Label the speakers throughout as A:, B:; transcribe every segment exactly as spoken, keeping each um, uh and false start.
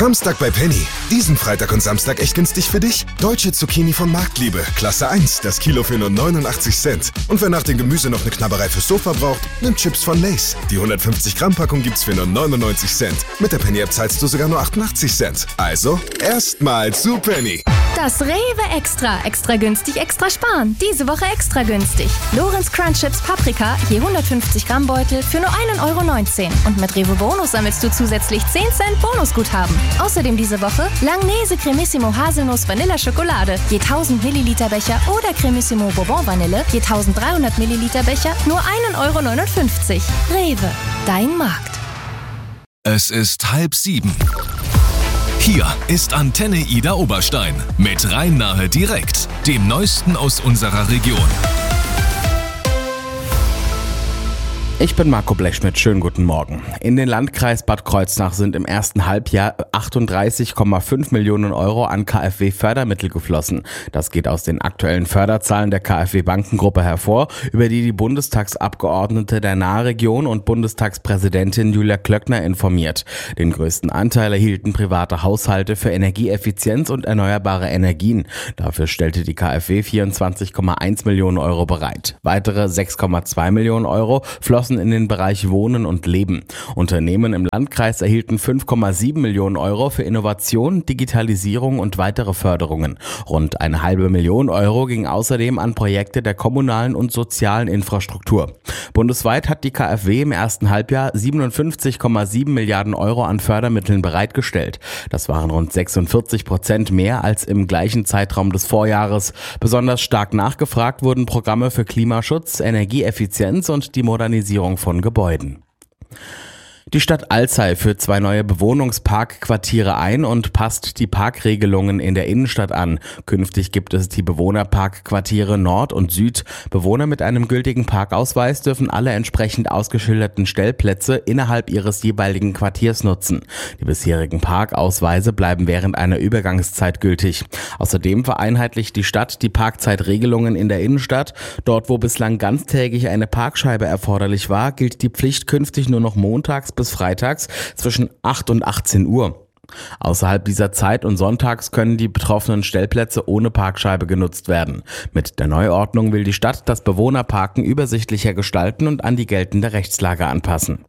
A: Samstag bei Penny. Diesen Freitag und Samstag echt günstig für dich. Deutsche Zucchini von Marktliebe, Klasse eins, das Kilo für nur neunundachtzig Cent. Und wer nach dem Gemüse noch eine Knabberei fürs Sofa braucht, nimmt Chips von Lay's. Die hundertfünfzig Gramm Packung gibt's für nur neunundneunzig Cent. Mit der Penny-App zahlst du sogar nur achtundachtzig Cent. Also, erstmal zu Penny.
B: Das Rewe Extra. Extra günstig, extra sparen. Diese Woche extra günstig. Lorenz Crunch Chips Paprika, je hundertfünfzig Gramm Beutel für nur ein Euro neunzehn. Und mit Rewe Bonus sammelst du zusätzlich zehn Cent Bonusguthaben. Außerdem diese Woche Langnese Cremissimo Haselnuss Vanilla Schokolade, je tausend Milliliter Becher oder Cremissimo Bourbon Vanille, je eintausenddreihundert Milliliter Becher, nur ein Euro neunundfünfzig. Rewe, dein Markt.
C: Es ist halb sieben. Hier ist Antenne Ida Oberstein mit Rhein-Nahe direkt, dem Neuesten aus unserer Region.
D: Ich bin Marco Blechschmidt, schönen guten Morgen. In den Landkreis Bad Kreuznach sind im ersten Halbjahr achtunddreißig Komma fünf Millionen Euro an KfW-Fördermittel geflossen. Das geht aus den aktuellen Förderzahlen der KfW-Bankengruppe hervor, über die die Bundestagsabgeordnete der Nahregion und Bundestagspräsidentin Julia Klöckner informiert. Den größten Anteil erhielten private Haushalte für Energieeffizienz und erneuerbare Energien. Dafür stellte die KfW vierundzwanzig Komma eins Millionen Euro bereit. Weitere sechs Komma zwei Millionen Euro flossen in den Bereich Wohnen und Leben. Unternehmen im Landkreis erhielten fünf Komma sieben Millionen Euro für Innovation, Digitalisierung und weitere Förderungen. Rund eine halbe Million Euro ging außerdem an Projekte der kommunalen und sozialen Infrastruktur. Bundesweit hat die KfW im ersten Halbjahr siebenundfünfzig Komma sieben Milliarden Euro an Fördermitteln bereitgestellt. Das waren rund sechsundvierzig Prozent mehr als im gleichen Zeitraum des Vorjahres. Besonders stark nachgefragt wurden Programme für Klimaschutz, Energieeffizienz und die Modernisierung von Gebäuden. Die Stadt Alzey führt zwei neue Bewohnungsparkquartiere ein und passt die Parkregelungen in der Innenstadt an. Künftig gibt es die Bewohnerparkquartiere Nord und Süd. Bewohner mit einem gültigen Parkausweis dürfen alle entsprechend ausgeschilderten Stellplätze innerhalb ihres jeweiligen Quartiers nutzen. Die bisherigen Parkausweise bleiben während einer Übergangszeit gültig. Außerdem vereinheitlicht die Stadt die Parkzeitregelungen in der Innenstadt. Dort, wo bislang ganztägig eine Parkscheibe erforderlich war, gilt die Pflicht künftig nur noch montags bis freitags zwischen acht und achtzehn Uhr. Außerhalb dieser Zeit und sonntags können die betroffenen Stellplätze ohne Parkscheibe genutzt werden. Mit der Neuordnung will die Stadt das Bewohnerparken übersichtlicher gestalten und an die geltende Rechtslage anpassen.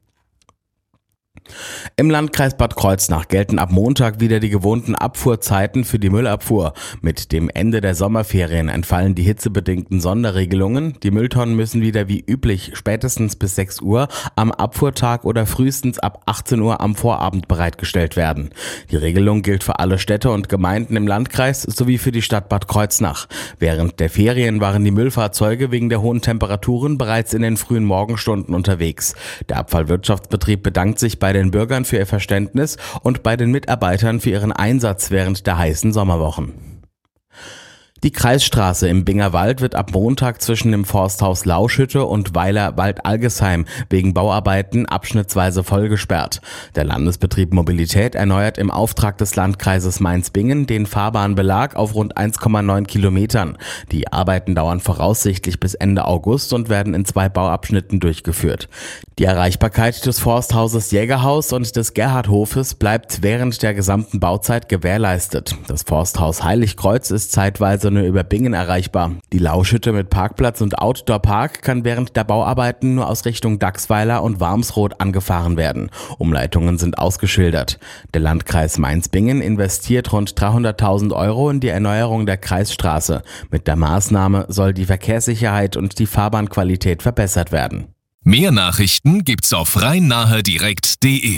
D: Im Landkreis Bad Kreuznach gelten ab Montag wieder die gewohnten Abfuhrzeiten für die Müllabfuhr. Mit dem Ende der Sommerferien entfallen die hitzebedingten Sonderregelungen. Die Mülltonnen müssen wieder wie üblich spätestens bis sechs Uhr am Abfuhrtag oder frühestens ab achtzehn Uhr am Vorabend bereitgestellt werden. Die Regelung gilt für alle Städte und Gemeinden im Landkreis sowie für die Stadt Bad Kreuznach. Während der Ferien waren die Müllfahrzeuge wegen der hohen Temperaturen bereits in den frühen Morgenstunden unterwegs. Der Abfallwirtschaftsbetrieb bedankt sich bei den Bürgern für ihr Verständnis und bei den Mitarbeitern für ihren Einsatz während der heißen Sommerwochen. Die Kreisstraße im Bingerwald wird ab Montag zwischen dem Forsthaus Lauschhütte und Weiler Wald-Algesheim wegen Bauarbeiten abschnittsweise vollgesperrt. Der Landesbetrieb Mobilität erneuert im Auftrag des Landkreises Mainz-Bingen den Fahrbahnbelag auf rund eins Komma neun Kilometern. Die Arbeiten dauern voraussichtlich bis Ende August und werden in zwei Bauabschnitten durchgeführt. Die Erreichbarkeit des Forsthauses Jägerhaus und des Gerhardhofes bleibt während der gesamten Bauzeit gewährleistet. Das Forsthaus Heiligkreuz ist zeitweise nur über Bingen erreichbar. Die Lauschhütte mit Parkplatz und Outdoor-Park kann während der Bauarbeiten nur aus Richtung Dachsweiler und Warmsroth angefahren werden. Umleitungen sind ausgeschildert. Der Landkreis Mainz-Bingen investiert rund dreihunderttausend Euro in die Erneuerung der Kreisstraße. Mit der Maßnahme soll die Verkehrssicherheit und die Fahrbahnqualität verbessert werden.
C: Mehr Nachrichten gibt's auf rhein-nahe direkt punkt de.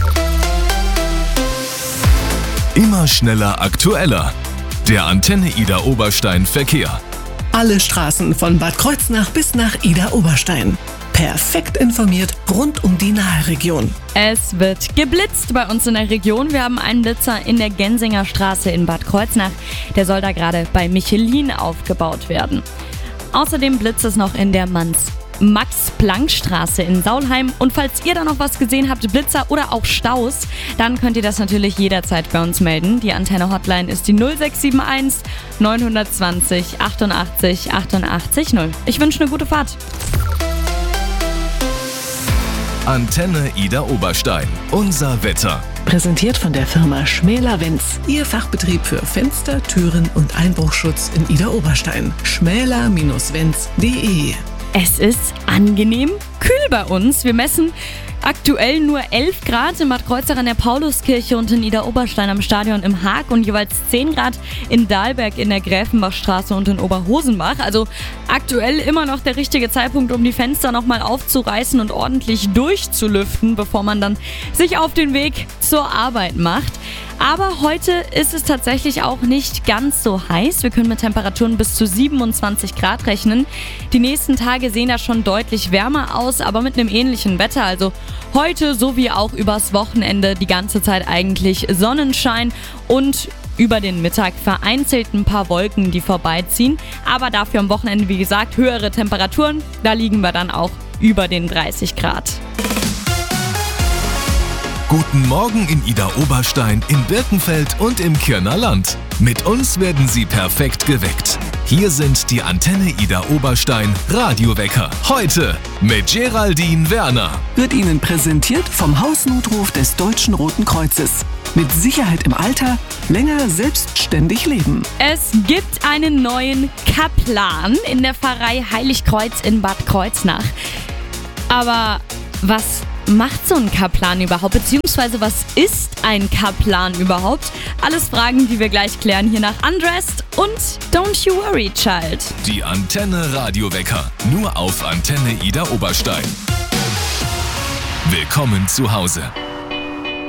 C: Immer schneller, aktueller. Der Antenne Ida Oberstein Verkehr.
E: Alle Straßen von Bad Kreuznach bis nach Ida Oberstein. Perfekt informiert rund um die Nahregion.
F: Es wird geblitzt bei uns in der Region. Wir haben einen Blitzer in der Gensinger Straße in Bad Kreuznach. Der soll da gerade bei Michelin aufgebaut werden. Außerdem blitzt es noch in der Manns Max-Planck-Straße in Saulheim. Und falls ihr da noch was gesehen habt, Blitzer oder auch Staus, dann könnt ihr das natürlich jederzeit bei uns melden. Die Antenne-Hotline ist die null sechs sieben eins neun zwei null achtundachtzig achtundachtzig null. Ich wünsche eine gute Fahrt.
C: Antenne Ida Oberstein. Unser Wetter.
E: Präsentiert von der Firma Schmäler-Wenz. Ihr Fachbetrieb für Fenster, Türen und Einbruchschutz in Ida Oberstein. schmäler Bindestrich wenz punkt de.
F: Es ist angenehm kühl bei uns. Wir messen aktuell nur elf Grad in Bad Kreuznach an der Pauluskirche und in Ida Oberstein am Stadion im Haag und jeweils zehn Grad in Dahlberg in der Gräfenbachstraße und in Oberhosenbach. Also aktuell immer noch der richtige Zeitpunkt, um die Fenster nochmal aufzureißen und ordentlich durchzulüften, bevor man dann sich auf den Weg zur Arbeit macht. Aber heute ist es tatsächlich auch nicht ganz so heiß. Wir können mit Temperaturen bis zu siebenundzwanzig Grad rechnen. Die nächsten Tage sehen da schon deutlich wärmer aus, aber mit einem ähnlichen Wetter. Also heute sowie auch übers Wochenende die ganze Zeit eigentlich Sonnenschein und über den Mittag vereinzelt ein paar Wolken, die vorbeiziehen. Aber dafür am Wochenende, wie gesagt, höhere Temperaturen. Da liegen wir dann auch über den dreißig Grad.
C: Guten Morgen in Ida Oberstein, in Birkenfeld und im Kirner Land. Mit uns werden Sie perfekt geweckt. Hier sind die Antenne Ida Oberstein Radiowecker. Heute mit Geraldine Werner.
E: Wird Ihnen präsentiert vom Hausnotruf des Deutschen Roten Kreuzes. Mit Sicherheit im Alter, länger selbstständig leben.
F: Es gibt einen neuen Kaplan in der Pfarrei Heiligkreuz in Bad Kreuznach. Aber was macht so ein Kaplan überhaupt? Beziehungsweise was ist ein Kaplan überhaupt? Alles Fragen, die wir gleich klären hier nach Undressed und Don't You Worry Child.
C: Die Antenne Radiowecker, nur auf Antenne Ida Oberstein. Willkommen zu Hause.